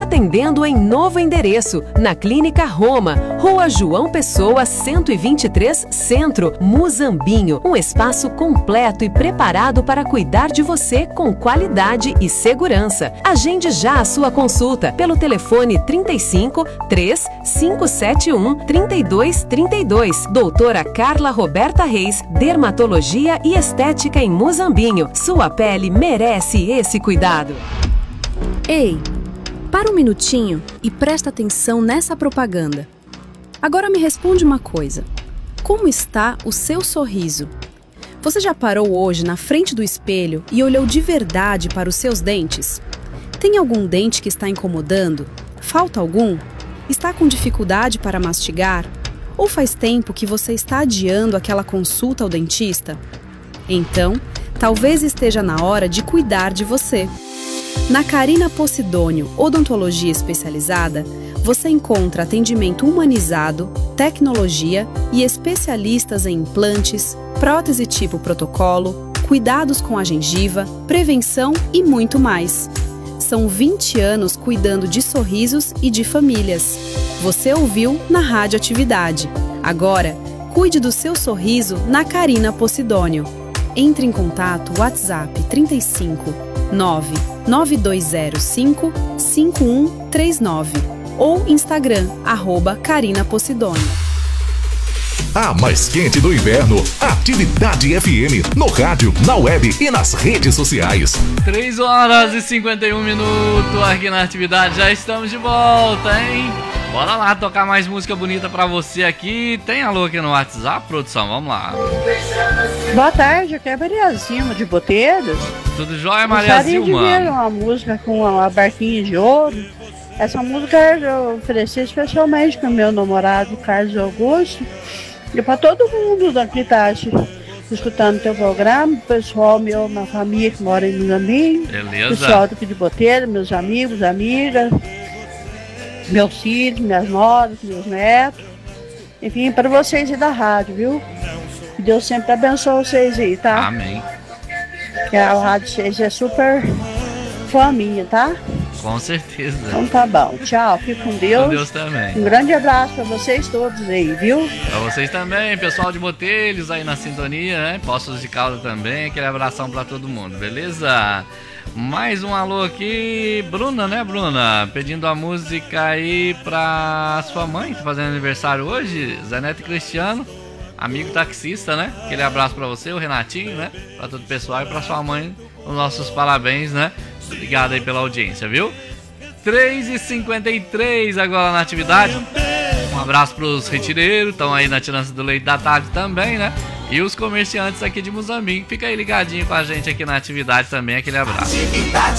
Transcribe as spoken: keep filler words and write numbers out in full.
atendendo em novo endereço, na Clínica Roma, Rua João Pessoa, cento e vinte e três, Centro, Muzambinho. Um espaço completo e preparado para cuidar de você com qualidade e segurança. Agende já a sua consulta pelo telefone trinta e cinco, três cinco sete um, trinta e dois trinta e dois. Doutora Carla Roberta Reis, Dermatologia e Estética em Muzambinho. Sua pele merece esse cuidado. Ei, para um minutinho e presta atenção nessa propaganda. Agora me responde uma coisa. Como está o seu sorriso? Você já parou hoje na frente do espelho e olhou de verdade para os seus dentes? Tem algum dente que está incomodando? Falta algum? Está com dificuldade para mastigar? Ou faz tempo que você está adiando aquela consulta ao dentista? Então, talvez esteja na hora de cuidar de você. Na Carina Posidônio Odontologia Especializada, você encontra atendimento humanizado, tecnologia e especialistas em implantes, prótese tipo protocolo, cuidados com a gengiva, prevenção e muito mais. São vinte anos cuidando de sorrisos e de famílias. Você ouviu na Rádio Atividade. Agora, cuide do seu sorriso na Carina Posidônio. Entre em contato WhatsApp trinta e cinco, nove nove dois zero cinco, cinco um três nove ou Instagram, arroba Carina Posidônio. A mais quente do inverno, Atividade F M, no rádio, na web e nas redes sociais. três horas e cinquenta e um minutos aqui na Atividade, já estamos de volta, hein? Bora lá tocar mais música bonita pra você aqui. Tem alô aqui no WhatsApp, produção? Vamos lá. Boa tarde, aqui é a Maria Zilma de Boteiras. Tudo jóia, Maria Gostaria Zilma? de ver uma música com uma barquinha de ouro. Essa música eu ofereci especialmente para o meu namorado Carlos Augusto e para todo mundo daqui tá escutando teu programa, o pessoal meu, minha família que mora em Muzambinho, Beleza. pessoal daqui de Boteiras, meus amigos, amigas, meus filhos, minhas noras, meus netos, enfim, para vocês e da rádio, viu? Que Deus sempre abençoe vocês aí, tá? Amém. Que a rádio de vocês é super fã minha, tá? Com certeza. Então tá bom, tchau, fique com Deus. Com Deus também. Um grande abraço pra vocês todos aí, viu? Pra vocês também, pessoal de Botelhos aí na sintonia, né? Poços de Calda também, aquele abração pra todo mundo, beleza? Mais um alô aqui, Bruna, né, Bruna? Pedindo a música aí pra sua mãe, que tá fazendo aniversário hoje, Zé Neto e Cristiano, amigo taxista, né? Aquele abraço pra você, o Renatinho, né? Pra todo o pessoal e pra sua mãe, os nossos parabéns, né? Obrigado aí pela audiência, viu? três e cinquenta e três agora na Atividade. Um abraço pros retireiros, estão aí na tirança do leite da tarde também, né? E os comerciantes aqui de Muzambinho. Fica aí ligadinho com a gente aqui na Atividade também, aquele abraço.